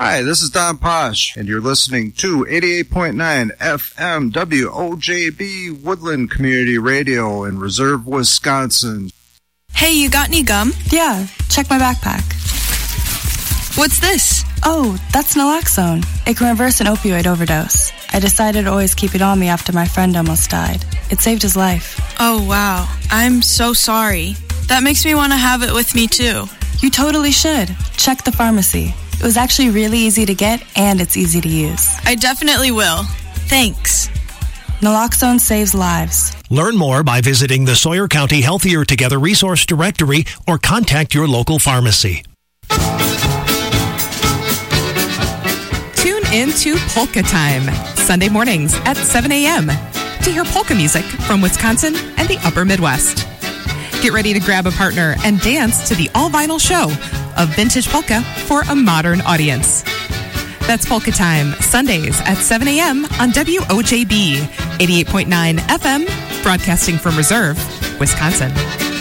Hi, this is Don Posh, and you're listening to 88.9 FM WOJB Woodland Community Radio in Reserve, Wisconsin. Hey, you got any gum? Yeah, check my backpack. What's this? Oh, that's naloxone. It can reverse an opioid overdose. I decided to always keep it on me after my friend almost died. It saved his life. Oh, wow. I'm so sorry. That makes me want to have it with me, too. You totally should. Check the pharmacy. It was actually really easy to get, and it's easy to use. I definitely will. Thanks. Naloxone saves lives. Learn more by visiting the Sawyer County Healthier Together Resource Directory or contact your local pharmacy. Tune in to Polka Time, Sunday mornings at 7 a.m. to hear polka music from Wisconsin and the Upper Midwest. Get ready to grab a partner and dance to the all-vinyl show of vintage polka for a modern audience. That's Polka Time, Sundays at 7 a.m. on WOJB 88.9 FM, broadcasting from Reserve, Wisconsin.